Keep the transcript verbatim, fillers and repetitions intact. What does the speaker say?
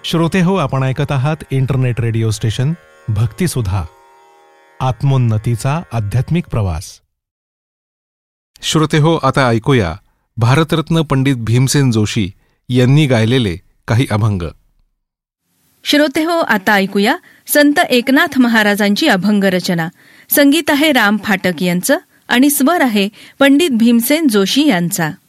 श्रोते हो, आपण ऐकत आहात इंटरनेट रेडिओ स्टेशन भक्तिसुधा, आत्मोन्नतीचा आध्यात्मिक प्रवास. श्रोते हो, आता ऐकूया भारतरत्न पंडित भीमसेन जोशी यांनी गायलेले काही अभंग. श्रोते हो, आता ऐकूया संत एकनाथ महाराजांची अभंग रचना. संगीत आहे राम फाटक यांचं आणि स्वर आहे पंडित भीमसेन जोशी यांचा.